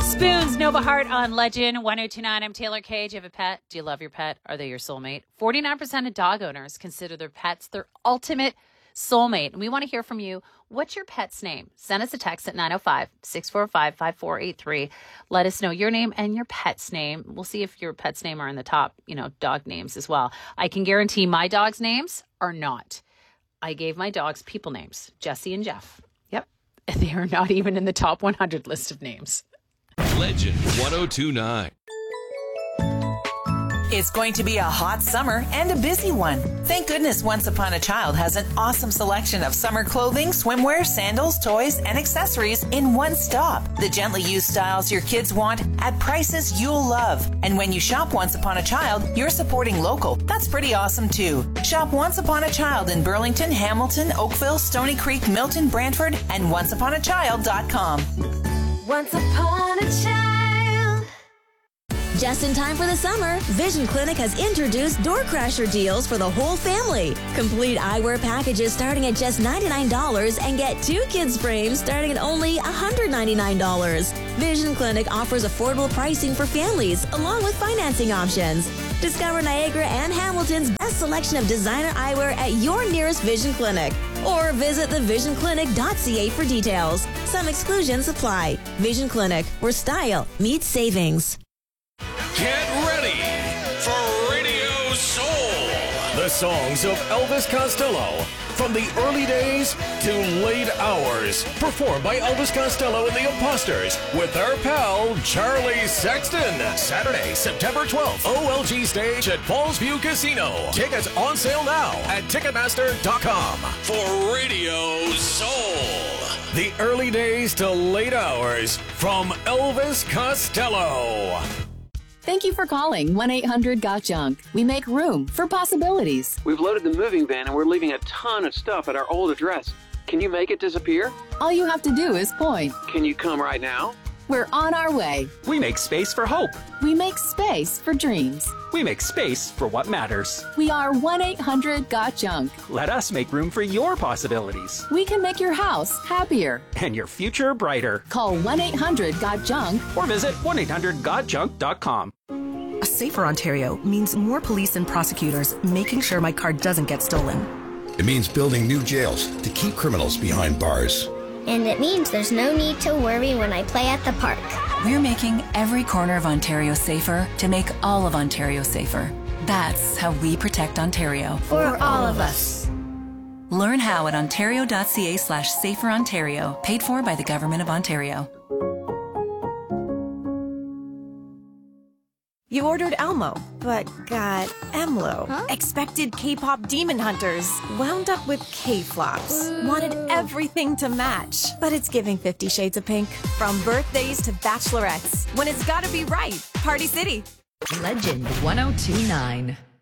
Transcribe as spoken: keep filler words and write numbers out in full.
Spoons, Nova Heart on Legend one oh two point nine. I'm Taylor Kay. Do you have a pet? Do you love your pet? Are they your soulmate? forty-nine percent of dog owners consider their pets their ultimate soulmate. And we want to hear from you. What's your pet's name? Send us a text at nine oh five, six four five, five four eight three. Let us know your name and your pet's name. We'll see if your pet's name are in the top, you know, dog names as well. I can guarantee my dog's names are not. I gave my dogs people names, Jesse and Jeff. Yep. They are not even in the top one hundred list of names. Legend one oh two point nine. It's going to be a hot summer and a busy one. Thank goodness Once Upon a Child has an awesome selection of summer clothing, swimwear, sandals, toys, and accessories in one stop. The gently used styles your kids want at prices you'll love. And when you shop Once Upon a Child, you're supporting local. That's pretty awesome too. Shop Once Upon a Child in Burlington, Hamilton, Oakville, Stony Creek, Milton, Brantford, and once upon a child dot com. Once upon a child. Just in time for the summer, Vision Clinic has introduced Door Crasher deals for the whole family. Complete eyewear packages starting at just ninety-nine dollars and get two kids frames starting at only one hundred ninety-nine dollars. Vision Clinic offers affordable pricing for families along with financing options. Discover Niagara and Hamilton's best selection of designer eyewear at your nearest Vision Clinic. Or visit the vision clinic dot c a for details. Some exclusions apply. Vision Clinic, where style meets savings. Get ready for Radio Soul. The songs of Elvis Costello from the early days to late hours. Performed by Elvis Costello and the Imposters with their pal Charlie Sexton. Saturday, September twelfth. O L G stage at Falls View Casino. Tickets on sale now at Ticketmaster dot com. For Radio Soul. The early days to late hours from Elvis Costello. Thank you for calling one eight hundred got junk. We make room for possibilities. We've loaded the moving van and we're leaving a ton of stuff at our old address. Can you make it disappear? All you have to do is point. Can you come right now? We're on our way. We make space for hope. We make space for dreams. We make space for what matters. We are one eight hundred got junk. Let us make room for your possibilities. We can make your house happier. And your future brighter. Call one eight hundred got junk or visit one eight hundred got junk dot com. A safer Ontario means more police and prosecutors making sure my car doesn't get stolen. It means building new jails to keep criminals behind bars. And it means there's no need to worry when I play at the park. We're making every corner of Ontario safer to make all of Ontario safer. That's how we protect Ontario. For all of us. Learn how at ontario dot c a slash safer Ontario. Paid for by the Government of Ontario. You ordered Elmo, but got Emlo. Huh? Expected K-pop demon hunters. Wound up with K-flops. Wanted everything to match. But it's giving Fifty Shades of Pink. From birthdays to bachelorettes. When it's gotta be right. Party City. Legend one oh two point nine.